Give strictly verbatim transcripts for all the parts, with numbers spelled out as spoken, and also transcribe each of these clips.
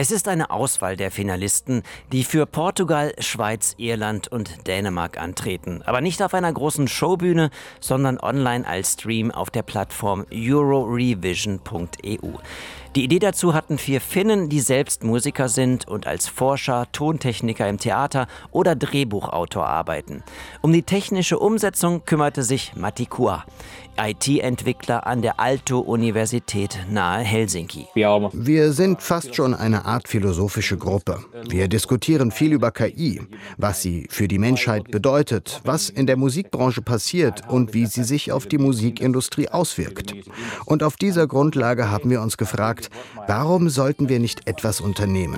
Es ist eine Auswahl der Finalisten, die für Portugal, Schweiz, Irland und Dänemark antreten. Aber nicht auf einer großen Showbühne, sondern online als Stream auf der Plattform eurorevision punkt e u. Die Idee dazu hatten vier Finnen, die selbst Musiker sind und als Forscher, Tontechniker im Theater oder Drehbuchautor arbeiten. Um die technische Umsetzung kümmerte sich Matti Kua, I T-Entwickler an der Aalto-Universität nahe Helsinki. Wir sind fast schon eine Art philosophische Gruppe. Wir diskutieren viel über K I, was sie für die Menschheit bedeutet, was in der Musikbranche passiert und wie sie sich auf die Musikindustrie auswirkt. Und auf dieser Grundlage haben wir uns gefragt, warum sollten wir nicht etwas unternehmen?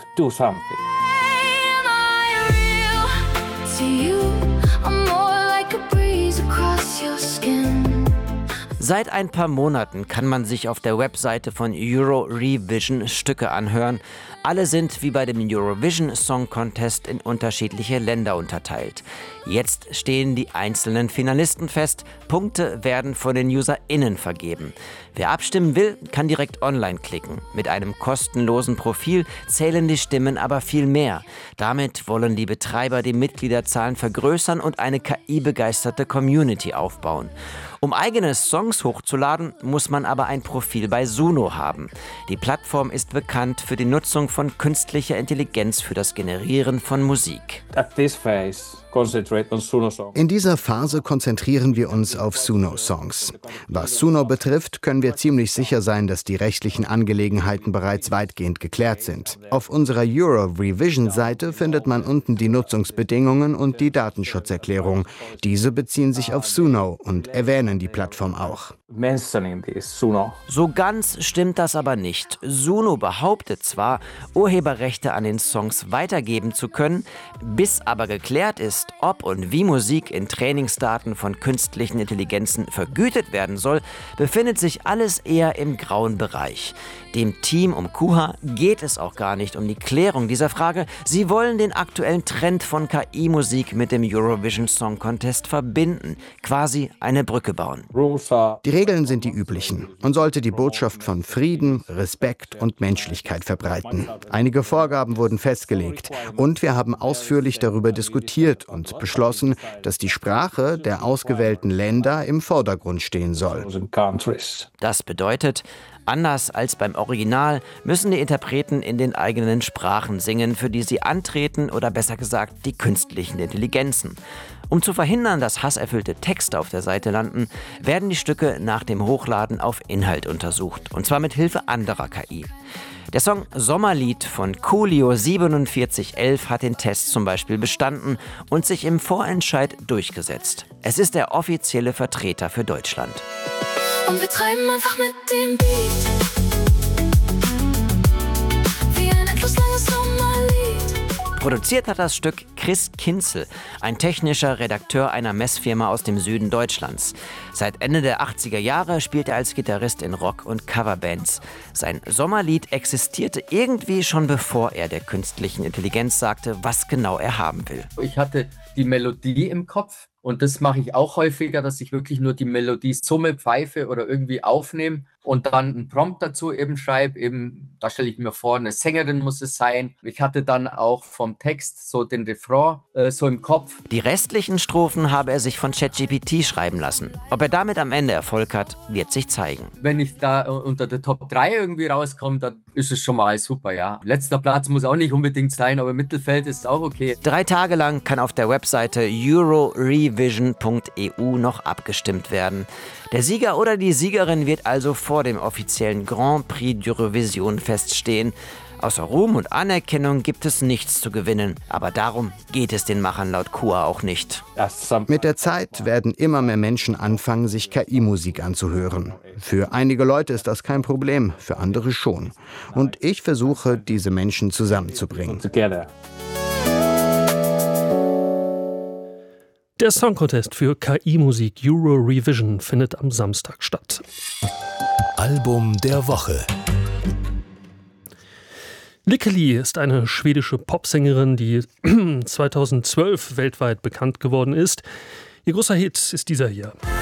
Seit ein paar Monaten kann man sich auf der Webseite von Eurorevision Stücke anhören. Alle sind wie bei dem Eurovision Song Contest in unterschiedliche Länder unterteilt. Jetzt stehen die einzelnen Finalisten fest. Punkte werden von den UserInnen vergeben. Wer abstimmen will, kann direkt online klicken. Mit einem kostenlosen Profil zählen die Stimmen aber viel mehr. Damit wollen die Betreiber die Mitgliederzahlen vergrößern und eine K I-begeisterte Community aufbauen. Um eigene Songs hochzuladen, muss man aber ein Profil bei Suno haben. Die Plattform ist bekannt für die Nutzung von künstlicher Intelligenz für das Generieren von Musik. In dieser Phase konzentrieren wir uns auf Suno-Songs. Was Suno betrifft, können wir ziemlich sicher sein, dass die rechtlichen Angelegenheiten bereits weitgehend geklärt sind. Auf unserer Eurorevision-Seite findet man unten die Nutzungsbedingungen und die Datenschutzerklärung. Diese beziehen sich auf Suno und erwähnen die Plattform auch. So ganz stimmt das aber nicht. Suno behauptet zwar, Urheberrechte an den Songs weitergeben zu können, bis aber geklärt ist, ob und wie Musik in Trainingsdaten von künstlichen Intelligenzen vergütet werden soll, befindet sich alles eher im grauen Bereich. Dem Team um Kuha geht es auch gar nicht um die Klärung dieser Frage. Sie wollen den aktuellen Trend von K I-Musik mit dem Eurovision Song Contest verbinden, quasi eine Brücke bauen. Die Regeln sind die üblichen. Man sollte die Botschaft von Frieden, Respekt und Menschlichkeit verbreiten. Einige Vorgaben wurden festgelegt und wir haben ausführlich darüber diskutiert und beschlossen, dass die Sprache der ausgewählten Länder im Vordergrund stehen soll. Das bedeutet, anders als beim Original müssen die Interpreten in den eigenen Sprachen singen, für die sie antreten, oder besser gesagt die künstlichen Intelligenzen. Um zu verhindern, dass hasserfüllte Texte auf der Seite landen, werden die Stücke nach dem Hochladen auf Inhalt untersucht, und zwar mit Hilfe anderer K I. Der Song Sommerlied von Coolio siebenundvierzig elf hat den Test zum Beispiel bestanden und sich im Vorentscheid durchgesetzt. Es ist der offizielle Vertreter für Deutschland. Und wir treiben einfach mit dem Beat, wie ein endlos langes Sommerlied. Produziert hat das Stück Chris Kinzel, ein technischer Redakteur einer Messfirma aus dem Süden Deutschlands. Seit Ende der achtziger Jahre spielt er als Gitarrist in Rock- und Coverbands. Sein Sommerlied existierte irgendwie schon bevor er der künstlichen Intelligenz sagte, was genau er haben will. Ich hatte die Melodie im Kopf. Und das mache ich auch häufiger, dass ich wirklich nur die Melodie summe, pfeife oder irgendwie aufnehme und dann einen Prompt dazu eben schreibe. Eben, da stelle ich mir vor, eine Sängerin muss es sein. Ich hatte dann auch vom Text so den Refrain äh, so im Kopf. Die restlichen Strophen habe er sich von ChatGPT schreiben lassen. Ob er damit am Ende Erfolg hat, wird sich zeigen. Wenn ich da unter der Top drei irgendwie rauskomme, dann ist es schon mal super, ja. Letzter Platz muss auch nicht unbedingt sein, aber Mittelfeld ist auch okay. Drei Tage lang kann auf der Webseite eurorevision punkt e u noch abgestimmt werden. Der Sieger oder die Siegerin wird also vor dem offiziellen Grand Prix d'Eurovision feststehen. Außer Ruhm und Anerkennung gibt es nichts zu gewinnen. Aber darum geht es den Machern laut Kua auch nicht. Mit der Zeit werden immer mehr Menschen anfangen, sich K I-Musik anzuhören. Für einige Leute ist das kein Problem, für andere schon. Und ich versuche, diese Menschen zusammenzubringen. Der Song Contest für K I-Musik Eurorevision findet am Samstag statt. Album der Woche. Lykke ist eine schwedische Popsängerin, die zweitausendzwölf weltweit bekannt geworden ist. Ihr großer Hit ist dieser hier.